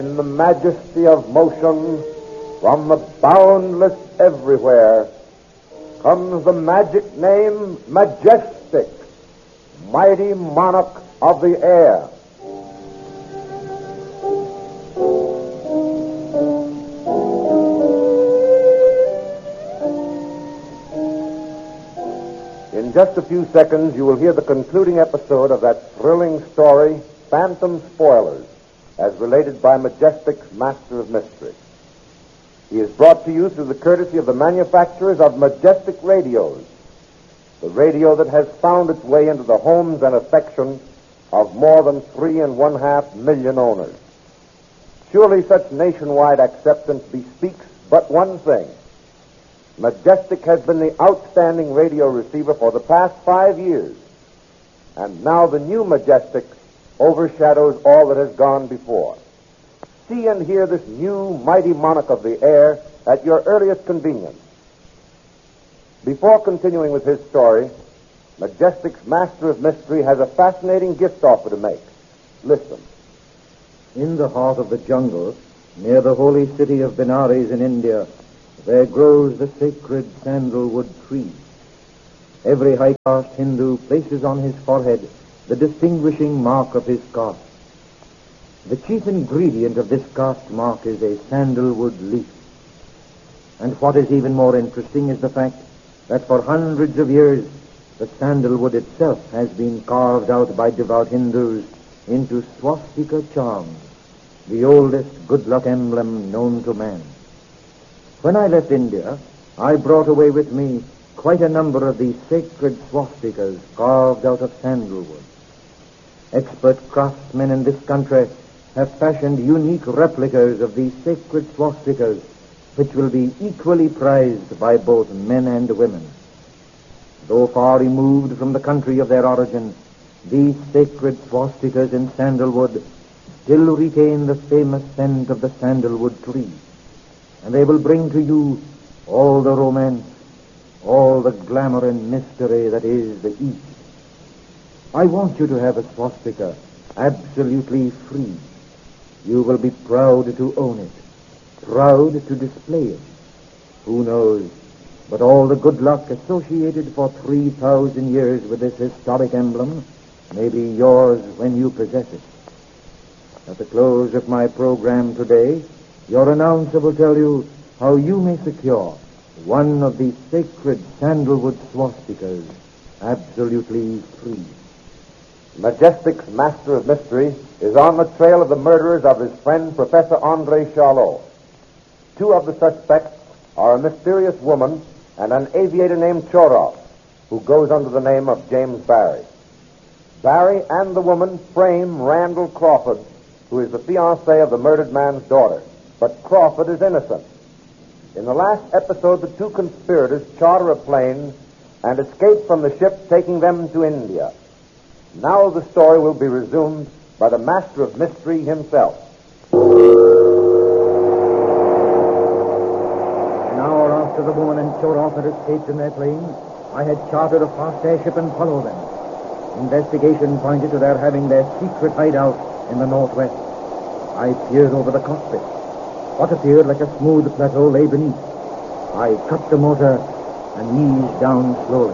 In the majesty of motion, from the boundless everywhere, comes the magic name Majestic, mighty monarch of the air. In just a few seconds, you will hear the concluding episode of that thrilling story, Phantom Spoilers, as related by Majestic's Master of Mystery. He is brought to you through the courtesy of the manufacturers of Majestic Radios, the radio that has found its way into the homes and affections of more than 3.5 million owners. Surely such nationwide acceptance bespeaks but one thing. Majestic has been the outstanding radio receiver for the past 5 years, and now the new Majestic overshadows all that has gone before. See and hear this new mighty monarch of the air at your earliest convenience. Before continuing with his story, Majestic's Master of Mystery has a fascinating gift offer to make. Listen. In the heart of the jungle, near the holy city of Benares in India, there grows the sacred sandalwood tree. Every high-caste Hindu places on his forehead the distinguishing mark of his caste. The chief ingredient of this caste mark is a sandalwood leaf. And what is even more interesting is the fact that for hundreds of years the sandalwood itself has been carved out by devout Hindus into swastika charms, the oldest good luck emblem known to man. When I left India, I brought away with me quite a number of these sacred swastikas carved out of sandalwood. Expert craftsmen in this country have fashioned unique replicas of these sacred swastikas, which will be equally prized by both men and women. Though far removed from the country of their origin, these sacred swastikas in sandalwood still retain the famous scent of the sandalwood tree, and they will bring to you all the romance, all the glamour and mystery that is the East. I want you to have a swastika absolutely free. You will be proud to own it, proud to display it. Who knows, but all the good luck associated for 3,000 years with this historic emblem may be yours when you possess it. At the close of my program today, your announcer will tell you how you may secure one of these sacred sandalwood swastikas absolutely free. Majestic's Master of Mystery is on the trail of the murderers of his friend Professor Andre Charlot. Two of the suspects are a mysterious woman and an aviator named Chorov, who goes under the name of James Barry. Barry and the woman frame Randall Crawford, who is the fiancé of the murdered man's daughter. But Crawford is innocent. In the last episode, the two conspirators charter a plane and escape from the ship taking them to India. Now the story will be resumed by the Master of Mystery himself. An hour after the woman and Chorov had escaped in their plane, I had chartered a fast airship and followed them. Investigation pointed to their having their secret hideout in the northwest. I peered over the cockpit. What appeared like a smooth plateau lay beneath. I cut the motor and eased down slowly.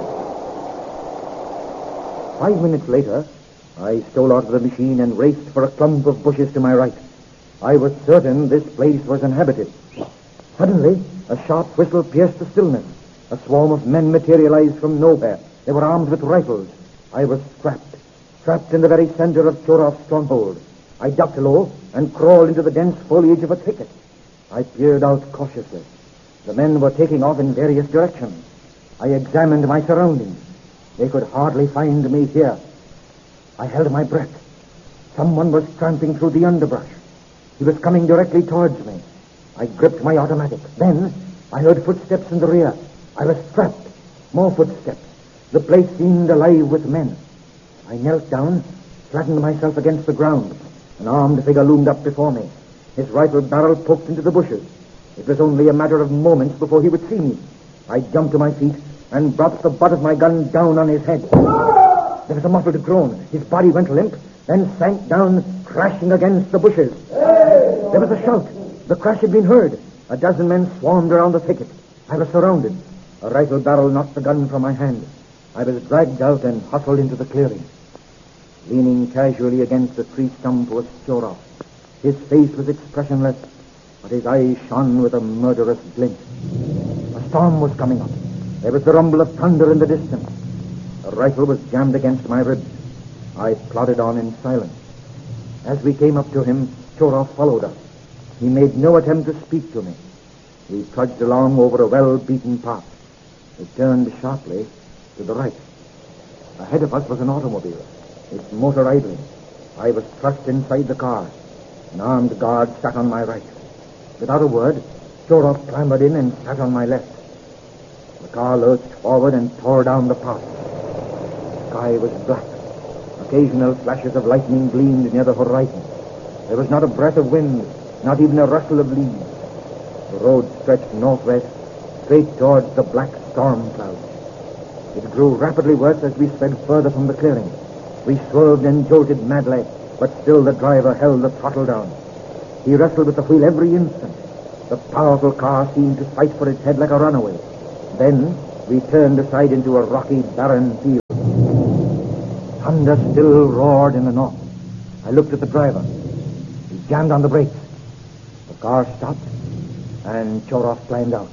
5 minutes later, I stole out of the machine and raced for a clump of bushes to my right. I was certain this place was inhabited. Suddenly, a sharp whistle pierced the stillness. A swarm of men materialized from nowhere. They were armed with rifles. I was trapped in the very center of Chorov's stronghold. I ducked low and crawled into the dense foliage of a thicket. I peered out cautiously. The men were taking off in various directions. I examined my surroundings. They could hardly find me here. I held my breath. Someone was tramping through the underbrush. He was coming directly towards me. I gripped my automatic. Then I heard footsteps in the rear. I was trapped. More footsteps. The place seemed alive with men. I knelt down, flattened myself against the ground. An armed figure loomed up before me. His rifle barrel poked into the bushes. It was only a matter of moments before he would see me. I jumped to my feet and brought the butt of my gun down on his head. There was a muffled groan. His body went limp, then sank down, crashing against the bushes. Hey! There was a shout. The crash had been heard. A dozen men swarmed around the thicket. I was surrounded. A rifle barrel knocked the gun from my hand. I was dragged out and hustled into the clearing. Leaning casually against a tree stump was Chorov. His face was expressionless, but his eyes shone with a murderous glint. A storm was coming up. There was the rumble of thunder in the distance. A rifle was jammed against my ribs. I plodded on in silence. As we came up to him, Chorov followed us. He made no attempt to speak to me. We trudged along over a well-beaten path. It turned sharply to the right. Ahead of us was an automobile, its motor idling. I was thrust inside the car. An armed guard sat on my right. Without a word, Chorov clambered in and sat on my left. The car lurched forward and tore down the path. The sky was black. Occasional flashes of lightning gleamed near the horizon. There was not a breath of wind, not even a rustle of leaves. The road stretched northwest, straight towards the black storm clouds. It grew rapidly worse as we sped further from the clearing. We swerved and jolted madly, but still the driver held the throttle down. He wrestled with the wheel every instant. The powerful car seemed to fight for its head like a runaway. Then we turned aside into a rocky, barren field. Thunder still roared in the north. I looked at the driver. He jammed on the brakes. The car stopped, and Chorov climbed out.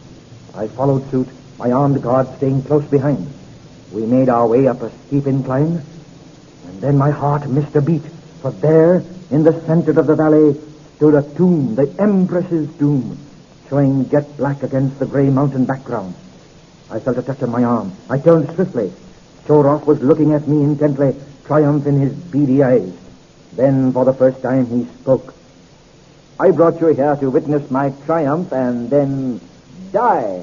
I followed suit, my armed guard staying close behind. We made our way up a steep incline, and then my heart missed a beat, for there, in the center of the valley, stood a tomb, the Empress's tomb, showing jet black against the gray mountain background. I felt a touch on my arm. I turned swiftly. Chorov was looking at me intently, triumph in his beady eyes. Then, for the first time, he spoke. I brought you here to witness my triumph and then die.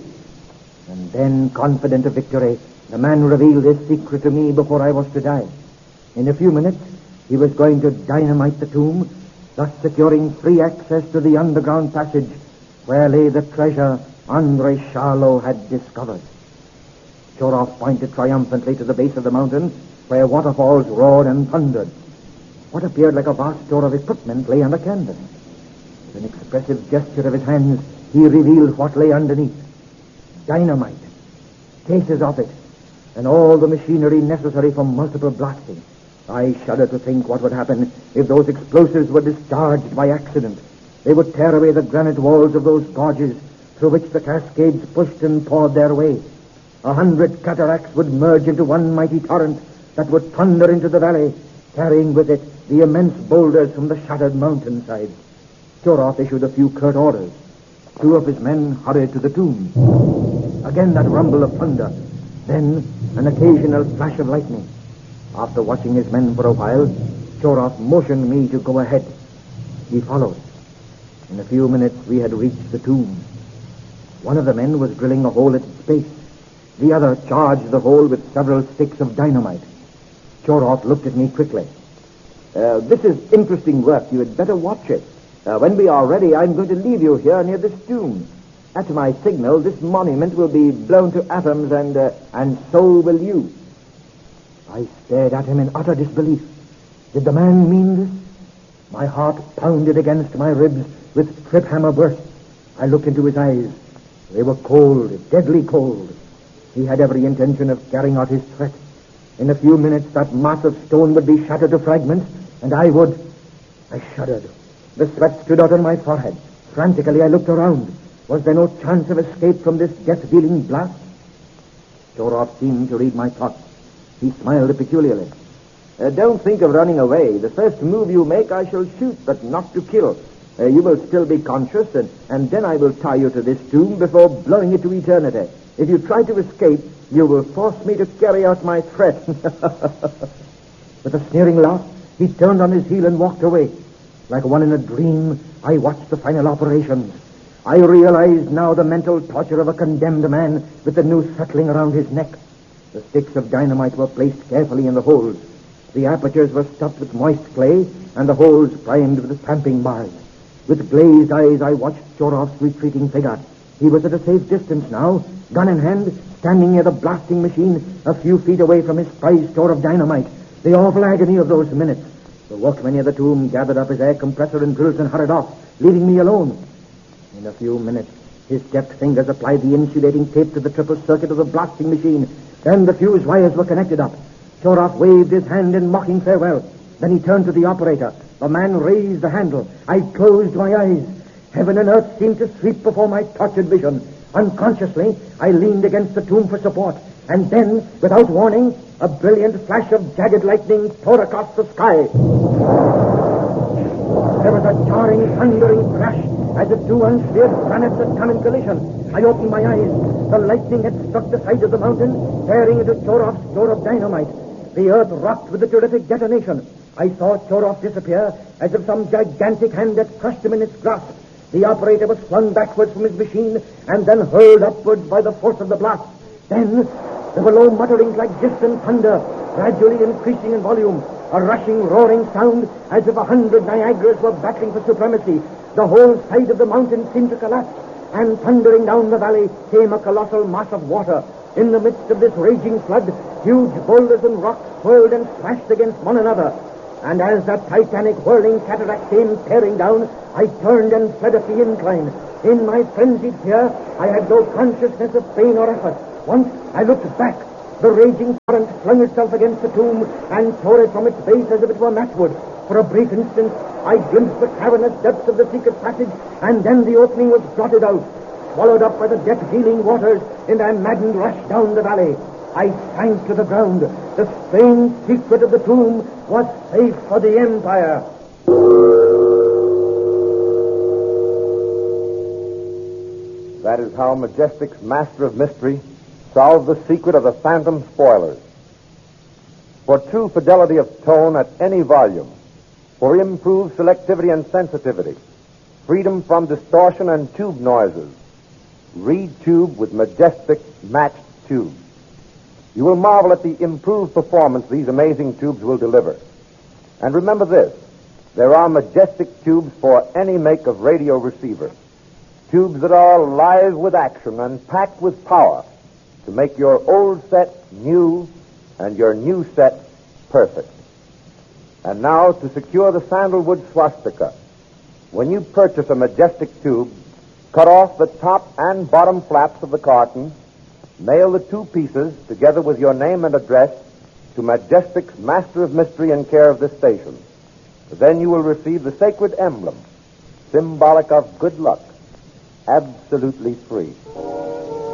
And then, confident of victory, the man revealed his secret to me before I was to die. In a few minutes, he was going to dynamite the tomb, thus securing free access to the underground passage where lay the treasure Andrei Charlot had discovered. Chorov pointed triumphantly to the base of the mountain where waterfalls roared and thundered. What appeared like a vast store of equipment lay under canvas. With an expressive gesture of his hands, he revealed what lay underneath. Dynamite, cases of it, and all the machinery necessary for multiple blasting. I shudder to think what would happen if those explosives were discharged by accident. They would tear away the granite walls of those gorges through which the cascades pushed and poured their way. 100 cataracts would merge into one mighty torrent that would thunder into the valley, carrying with it the immense boulders from the shattered mountainside. Chorov issued a few curt orders. 2 of his men hurried to the tomb. Again that rumble of thunder. Then an occasional flash of lightning. After watching his men for a while, Chorov motioned me to go ahead. He followed. In a few minutes, we had reached the tomb. One of the men was drilling a hole at its base. The other charged the hole with several sticks of dynamite. Chorov looked at me quickly. This is interesting work. You had better watch it. When we are ready, I'm going to leave you here near this tomb. At my signal, this monument will be blown to atoms, and so will you. I stared at him in utter disbelief. Did the man mean this? My heart pounded against my ribs with trip hammer bursts. I looked into his eyes. They were cold, deadly cold. He had every intention of carrying out his threat. In a few minutes, that mass of stone would be shattered to fragments, and I shuddered. The sweat stood out on my forehead. Frantically, I looked around. Was there no chance of escape from this death-dealing blast? Chorov seemed to read my thoughts. He smiled peculiarly. Don't think of running away. The first move you make, I shall shoot, but not to kill. You will still be conscious, and then I will tie you to this tomb before blowing it to eternity. If you try to escape, you will force me to carry out my threat. With a sneering laugh, he turned on his heel and walked away. Like one in a dream, I watched the final operations. I realized now the mental torture of a condemned man with the noose settling around his neck. The sticks of dynamite were placed carefully in the holes. The apertures were stuffed with moist clay, and the holes primed with stamping bars. With glazed eyes, I watched Chorov's retreating figure. He was at a safe distance now, gun in hand, standing near the blasting machine, a few feet away from his prized store of dynamite. The awful agony of those minutes. The workmen near the tomb gathered up his air compressor and drills and hurried off, leaving me alone. In a few minutes, his deft fingers applied the insulating tape to the triple circuit of the blasting machine. Then the fuse wires were connected up. Chorov waved his hand in mocking farewell. Then he turned to the operator. The man raised the handle. I closed my eyes. Heaven and earth seemed to sweep before my tortured vision. Unconsciously, I leaned against the tomb for support. And then, without warning, a brilliant flash of jagged lightning tore across the sky. There was a jarring, thundering crash as if two unsheared planets had come in collision. I opened my eyes. The lightning had struck the side of the mountain, tearing into Chorov's store of dynamite. The earth rocked with the terrific detonation. I saw Chorov disappear as if some gigantic hand had crushed him in its grasp. The operator was flung backwards from his machine and then hurled upwards by the force of the blast. Then there were low mutterings like distant thunder, gradually increasing in volume. A rushing, roaring sound as if 100 Niagaras were battling for supremacy. The whole side of the mountain seemed to collapse, and thundering down the valley came a colossal mass of water. In the midst of this raging flood, huge boulders and rocks swirled and slashed against one another. And as that titanic whirling cataract came tearing down, I turned and fled up the incline. In my frenzied fear, I had no consciousness of pain or effort. Once I looked back. The raging torrent flung itself against the tomb and tore it from its base as if it were matchwood. For a brief instant, I glimpsed the cavernous depths of the secret passage, and then the opening was blotted out, swallowed up by the death-dealing waters in their maddened rush down the valley. I sank to the ground. The strange secret of the tomb was safe for the Empire. That is how Majestic's Master of Mystery solved the secret of the Phantom Spoilers. For true fidelity of tone at any volume, for improved selectivity and sensitivity, freedom from distortion and tube noises, read tube with Majestic matched tubes. You will marvel at the improved performance these amazing tubes will deliver. And remember this, there are Majestic tubes for any make of radio receiver. Tubes that are alive with action and packed with power to make your old set new and your new set perfect. And now, to secure the sandalwood swastika, when you purchase a Majestic tube, cut off the top and bottom flaps of the carton, mail the two pieces, together with your name and address, to Majestic's Master of Mystery in care of this station. Then you will receive the sacred emblem, symbolic of good luck, absolutely free.